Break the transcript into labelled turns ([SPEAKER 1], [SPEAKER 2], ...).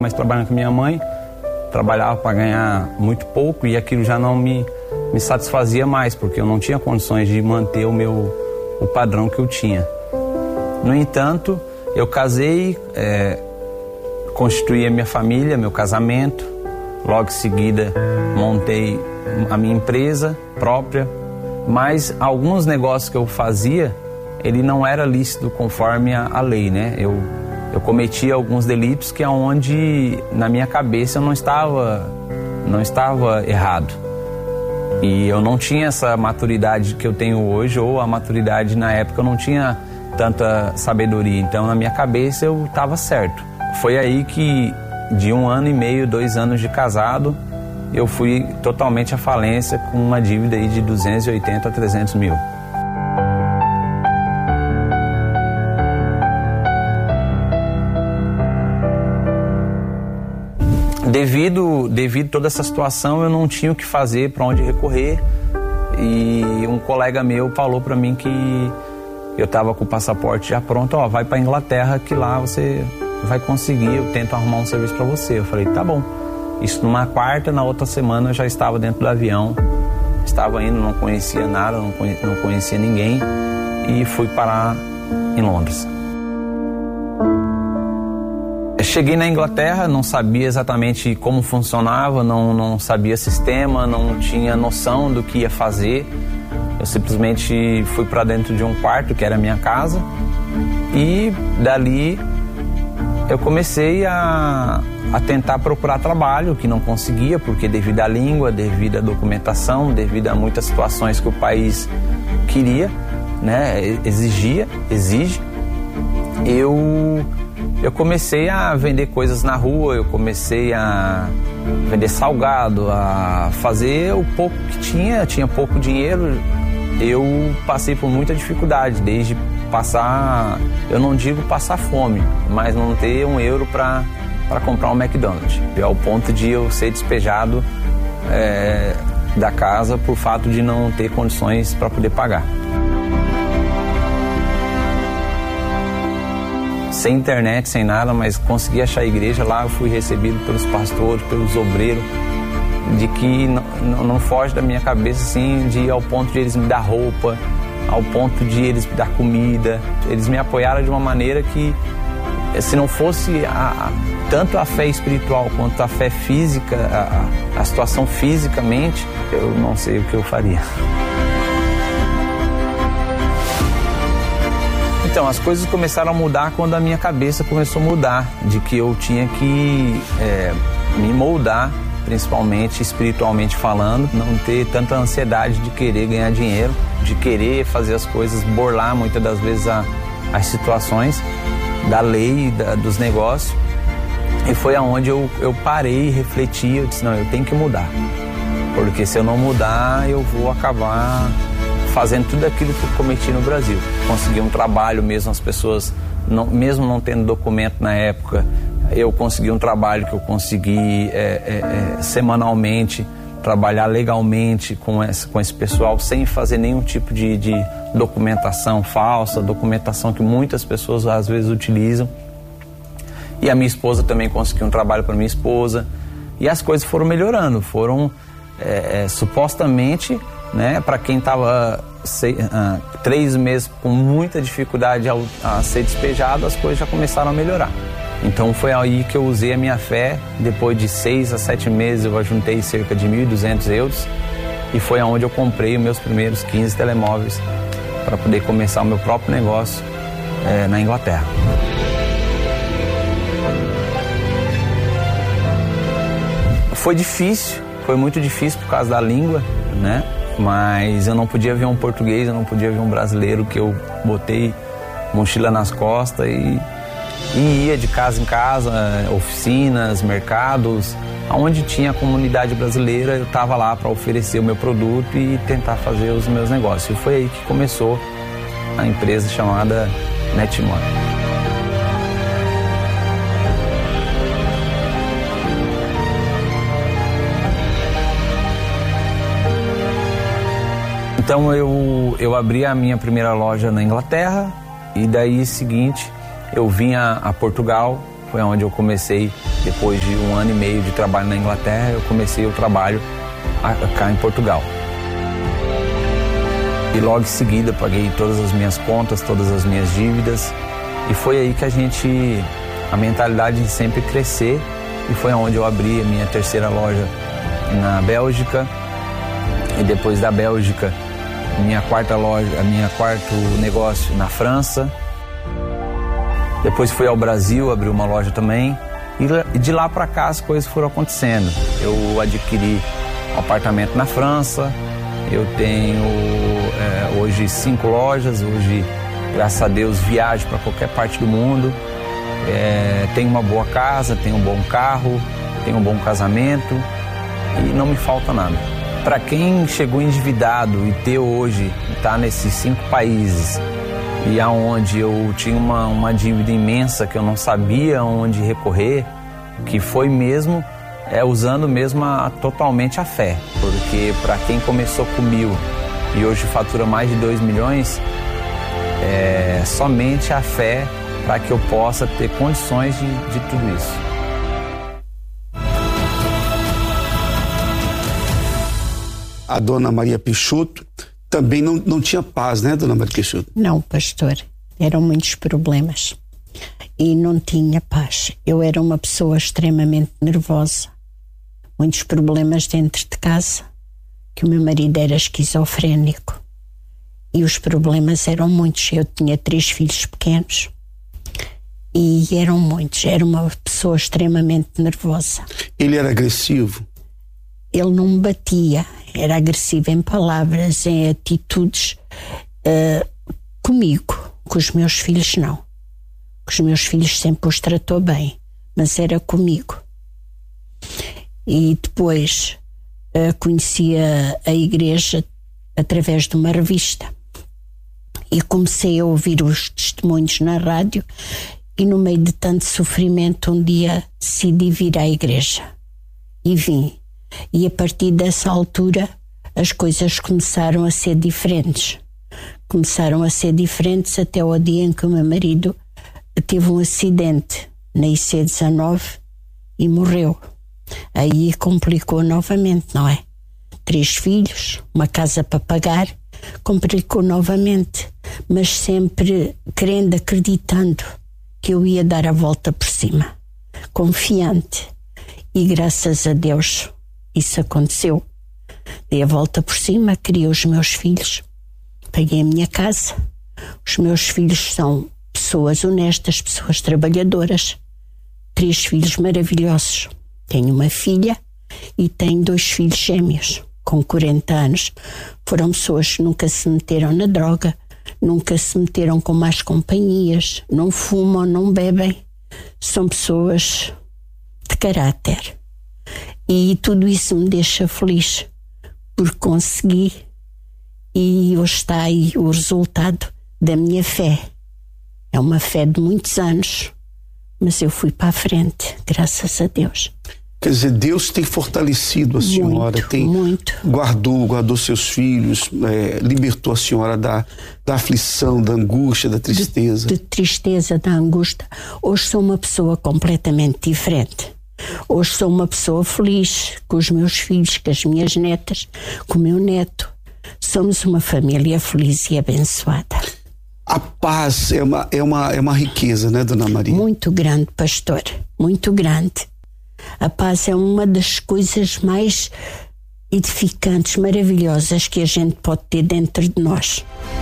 [SPEAKER 1] Mas trabalhando com minha mãe, trabalhava para ganhar muito pouco e aquilo já não me satisfazia mais, porque eu não tinha condições de manter o padrão que eu tinha. No entanto, eu casei, constituí a minha família, meu casamento, logo em seguida montei a minha empresa própria, mas alguns negócios que eu fazia, ele não era lícito conforme a lei, né? Eu cometia alguns delitos que aonde na minha cabeça eu não estava errado. E eu não tinha essa maturidade que eu tenho hoje, ou a maturidade na época eu não tinha tanta sabedoria. Então na minha cabeça eu estava certo. Foi aí que de 1 ano e meio, 2 anos de casado, eu fui totalmente à falência com uma dívida aí de 280 a 300 mil. Devido a toda essa situação, eu não tinha o que fazer, para onde recorrer, e um colega meu falou para mim que eu estava com o passaporte já pronto, vai para Inglaterra que lá você vai conseguir, eu tento arrumar um serviço para você. Eu falei, tá bom. Isso numa quarta, na outra semana eu já estava dentro do avião, estava indo, não conhecia nada, não conhecia ninguém, e fui parar em Londres. Cheguei na Inglaterra, não sabia exatamente como funcionava, não sabia sistema, não tinha noção do que ia fazer. Eu simplesmente fui para dentro de um quarto, que era a minha casa, e dali eu comecei a tentar procurar trabalho, que não conseguia, porque devido à língua, devido à documentação, devido a muitas situações que o país queria, né, exige, eu comecei a vender coisas na rua, eu comecei a vender salgado, a fazer o pouco que tinha pouco dinheiro. Eu passei por muita dificuldade, desde passar, eu não digo passar fome, mas não ter €1 para comprar um McDonald's. Ao ponto de eu ser despejado da casa por fato de não ter condições para poder pagar. Sem internet, sem nada, mas consegui achar a igreja lá. Eu fui recebido pelos pastores, pelos obreiros, de que não foge da minha cabeça, assim, de ir ao ponto de eles me dar roupa, ao ponto de eles me dar comida. Eles me apoiaram de uma maneira que, se não fosse tanto a fé espiritual quanto a fé física, a situação fisicamente, eu não sei o que eu faria. Então, as coisas começaram a mudar quando a minha cabeça começou a mudar, de que eu tinha que me moldar, principalmente espiritualmente falando, não ter tanta ansiedade de querer ganhar dinheiro, de querer fazer as coisas, burlar muitas das vezes as situações da lei, dos negócios. E foi aonde eu parei, refleti, eu disse, não, eu tenho que mudar, porque se eu não mudar, eu vou acabar fazendo tudo aquilo que eu cometi no Brasil. Consegui um trabalho mesmo, as pessoas, mesmo não tendo documento na época, eu consegui um trabalho que eu consegui semanalmente trabalhar legalmente com esse pessoal, sem fazer nenhum tipo de documentação falsa, documentação que muitas pessoas às vezes utilizam. E a minha esposa também conseguiu um trabalho para minha esposa, e as coisas foram melhorando, foram supostamente, né, para quem estava 3 meses com muita dificuldade a ser despejado, as coisas já começaram a melhorar. Então foi aí que eu usei a minha fé. Depois de 6 a 7 meses eu juntei cerca de €1.200, e foi aonde eu comprei os meus primeiros 15 telemóveis para poder começar o meu próprio negócio na Inglaterra. Foi difícil, foi muito difícil por causa da língua, né? Mas eu não podia ver um português, eu não podia ver um brasileiro, que eu botei mochila nas costas e ia de casa em casa, oficinas, mercados, onde tinha a comunidade brasileira, eu estava lá para oferecer o meu produto e tentar fazer os meus negócios. E foi aí que começou a empresa chamada Netmoney. Então eu abri a minha primeira loja na Inglaterra, e daí seguinte eu vim a Portugal, foi onde eu comecei, depois de 1 ano e meio de trabalho na Inglaterra, eu comecei o trabalho cá em Portugal. E logo em seguida paguei todas as minhas contas, todas as minhas dívidas, e foi aí que a mentalidade de sempre crescer, e foi onde eu abri a minha 3ª loja na Bélgica, e depois da Bélgica, minha 4º negócio na França. Depois fui ao Brasil, abri uma loja também, e de lá para cá as coisas foram acontecendo. Eu adquiri um apartamento na França, eu tenho hoje 5 lojas, hoje, graças a Deus, viajo para qualquer parte do mundo, tenho uma boa casa, tenho um bom carro, tenho um bom casamento e não me falta nada. Para quem chegou endividado e está nesses 5 países, e aonde eu tinha uma dívida imensa que eu não sabia onde recorrer, que foi mesmo usando mesmo totalmente a fé, porque para quem começou com 1.000 e hoje fatura mais de 2 milhões, somente a fé para que eu possa ter condições de tudo isso.
[SPEAKER 2] A dona Maria Peixoto também não tinha paz, né, dona Maria Peixoto?
[SPEAKER 3] Não, pastor. Eram muitos problemas e não tinha paz. Eu era uma pessoa extremamente nervosa. Muitos problemas dentro de casa, que o meu marido era esquizofrénico. E os problemas eram muitos. Eu tinha 3 filhos pequenos e eram muitos. Era uma pessoa extremamente nervosa.
[SPEAKER 2] Ele era agressivo?
[SPEAKER 3] Ele não me batia. Era agressivo em palavras, em atitudes, comigo. Com os meus filhos não. Com os meus filhos sempre os tratou bem, mas era comigo. E depois conheci a igreja através de uma revista e comecei a ouvir os testemunhos na rádio, e no meio de tanto sofrimento um dia decidi vir à igreja e vim. E a partir dessa altura as coisas começaram a ser diferentes. Começaram a ser diferentes até o dia em que o meu marido teve um acidente na IC19 e morreu. Aí complicou novamente, não é? 3 filhos, uma casa para pagar, complicou novamente, mas sempre querendo, acreditando que eu ia dar a volta por cima, confiante. E graças a Deus isso aconteceu. Dei a volta por cima, criei os meus filhos, paguei a minha casa. Os meus filhos são pessoas honestas, pessoas trabalhadoras. 3 filhos maravilhosos. Tenho uma filha e tenho 2 filhos gêmeos, com 40 anos. Foram pessoas que nunca se meteram na droga, nunca se meteram com más companhias, não fumam, não bebem. São pessoas de caráter. E tudo isso me deixa feliz, porque consegui, e hoje está aí o resultado da minha fé. É uma fé de muitos anos, mas eu fui para a frente, graças a Deus.
[SPEAKER 2] Quer dizer, Deus tem fortalecido a senhora,
[SPEAKER 3] muito.
[SPEAKER 2] Guardou seus filhos, libertou a senhora da aflição, da angústia, da tristeza.
[SPEAKER 3] De tristeza, da angústia. Hoje sou uma pessoa completamente diferente. Hoje sou uma pessoa feliz com os meus filhos, com as minhas netas, com o meu neto. Somos uma família feliz e abençoada.
[SPEAKER 2] A paz é uma riqueza, né, dona Maria?
[SPEAKER 3] Muito grande, pastor, muito grande. A paz é uma das coisas mais edificantes, maravilhosas que a gente pode ter dentro de nós.